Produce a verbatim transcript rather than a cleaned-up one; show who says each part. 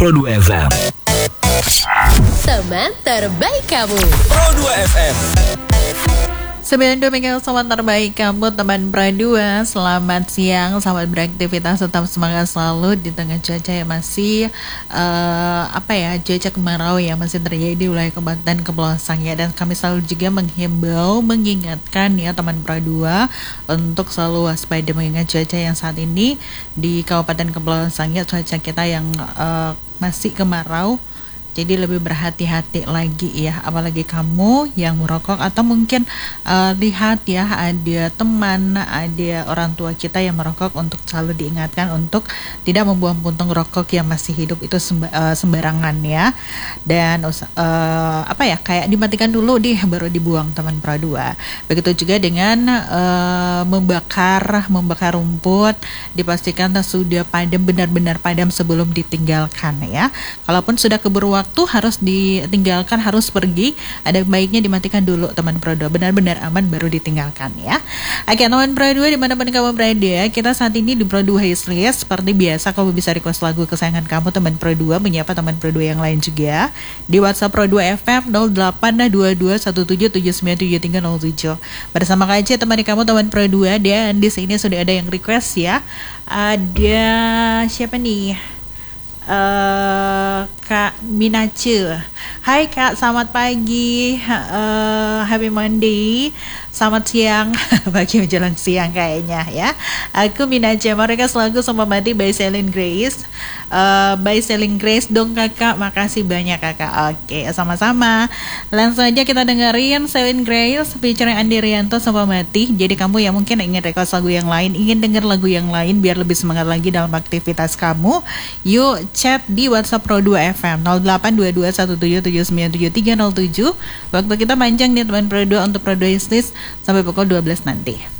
Speaker 1: Pro dua F M.
Speaker 2: Teman terbaik kamu
Speaker 1: Pro dua F M.
Speaker 3: sembilan puluh dua megahertz teman terbaik kamu, teman Pro dua. Selamat siang, selamat beraktivitas, tetap semangat selalu di tengah cuaca yang masih uh, apa ya, cuaca kemarau yang masih terjadi di wilayah Kabupaten Kepulauan Sangihe. Dan kami selalu juga menghimbau, mengingatkan ya teman Pro dua untuk selalu waspada mengingat cuaca yang saat ini di Kabupaten Kepulauan Sangihe, cuaca kita yang uh, masih kemarau. Jadi lebih berhati-hati lagi ya, apalagi kamu yang merokok atau mungkin uh, lihat ya ada teman, ada orang tua kita yang merokok, untuk selalu diingatkan untuk tidak membuang puntung rokok yang masih hidup itu semba, uh, sembarangan ya. Dan uh, apa ya, kayak dimatikan dulu deh baru dibuang teman Pro dua. Begitu juga dengan uh, membakar membakar rumput, dipastikan sudah padam, benar-benar padam sebelum ditinggalkan ya. Kalaupun sudah keburu waktu harus ditinggalkan, harus pergi, ada baiknya dimatikan dulu teman Pro dua, benar-benar aman baru ditinggalkan ya. Oke teman Pro dua, dimanapun kamu berada, kita saat ini di Pro dua Wishlist. Seperti biasa kamu bisa request lagu kesayangan kamu teman Pro dua, menyapa teman Pro dua yang lain juga di WhatsApp Pro dua F M nol delapan dua dua satu tujuh tujuh sembilan tujuh tiga nol tujuh. Bersama Kak Ece temani kamu teman Pro dua. Dan di sini sudah ada yang request ya. Ada siapa nih? Uh, Kak Minace. Hai Kak, selamat pagi, uh, happy Monday. Selamat siang, pagi menjelang siang kayaknya ya. Aku Minace, mereka selagu sama mati by Celine Grace. uh, By Celine Grace dong kakak, makasih banyak kakak. Oke, sama-sama. Langsung aja kita dengerin Celine Grace featuring Andi Rianto sama mati. Jadi kamu yang mungkin ingin request lagu yang lain, ingin denger lagu yang lain biar lebih semangat lagi dalam aktivitas kamu, yuk chat di WhatsApp Pro dua F M nol delapan dua dua satu tujuh tujuh sembilan tujuh tiga nol tujuh. Waktu kita panjang nih teman Pro dua untuk Pro dua Wishlist sampai pukul dua belas nanti.